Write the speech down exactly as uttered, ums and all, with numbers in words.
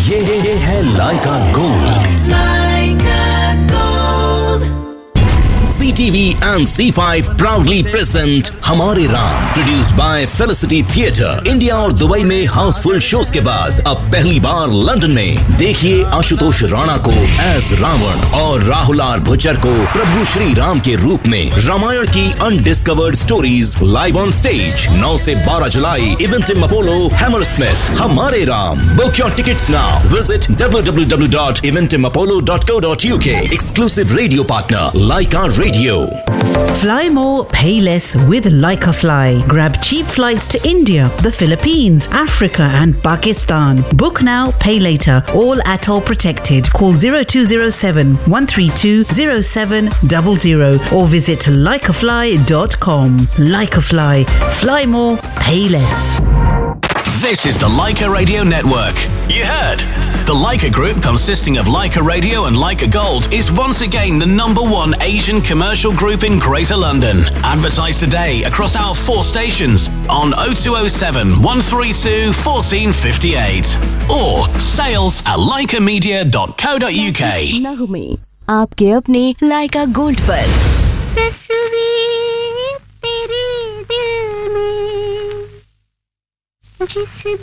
ये ये है लाइका gold. Lyca gold. C T V and C five proudly present हमारे Ram, produced by Felicity Theatre। India और Dubai में हाउसफुल शोज के बाद अब पहली बार लंदन में देखिए आशुतोष राणा को एज रावण और राहुल आर भुच्चर को प्रभु श्री राम के रूप में। रामायण की undiscovered stories live on stage नौ से बारह जुलाई इवेंटिम अपोलो हैमरस्मिथ। हमारे Ram, book your tickets now. Visit W W W dot इवेंटिम Apollo dot co dot uk। Exclusive radio partner Laika Radio। Fly more, pay less with Laika Fly. Grab cheap flights to India, the Philippines, Africa and Pakistan. Book now, pay later. All atoll protected. Call zero two zero seven, one three two, zero seven zero zero or visit laika fly dot com. Laika Fly. Fly more, pay less. This is the Laika Radio Network. You heard? The Laika Group, consisting of Laika Radio and Laika Gold, is once again the number one Asian commercial group in Greater London. Advertise today across our four stations on oh two oh seven, one three two, one four five eight or sales at laika media dot co dot uk. नगमे आपके अपने लाइका gold पर। तस्वीर तेरे दिल में जिस